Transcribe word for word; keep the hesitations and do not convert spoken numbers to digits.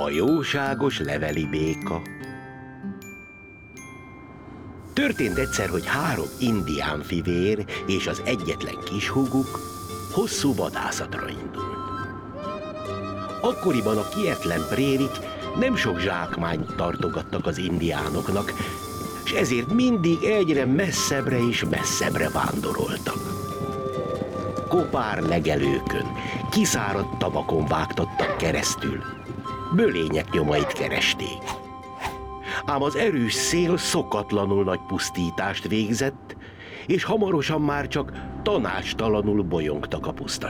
A jóságos leveli béka. Történt egyszer, hogy három indián fivér és az egyetlen kishúguk hosszú vadászatra indult. Akkoriban a kietlen prérik nem sok zsákmányt tartogattak az indiánoknak, és ezért mindig egyre messzebbre és messzebbre vándoroltak. Kopár legelőkön, kiszáradt tavakon vágtattak keresztül, bölények nyomait keresték. Ám az erős szél szokatlanul nagy pusztítást végzett, és hamarosan már csak tanácstalanul bolyongtak a pusztaságban.